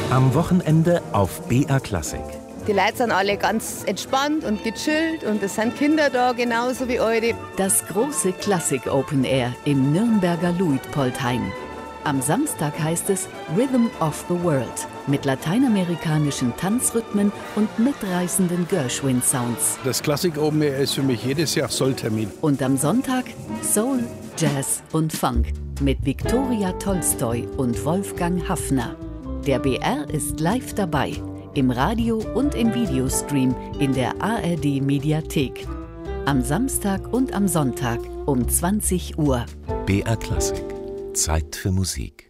Am Wochenende auf BR Klassik. Die Leute sind alle ganz entspannt und gechillt und es sind Kinder da, genauso wie eure. Das große Klassik Open Air im Nürnberger Luitpoldheim. Am Samstag heißt es Rhythm of the World mit lateinamerikanischen Tanzrhythmen und mitreißenden Gershwin-Sounds. Das Klassik Open Air ist für mich jedes Jahr Solltermin. Und am Sonntag Soul, Jazz und Funk mit Viktoria Tolstoi und Wolfgang Haffner. Der BR ist live dabei, im Radio und im Videostream in der ARD Mediathek. Am Samstag und am Sonntag um 20 Uhr. BR Klassik. Zeit für Musik.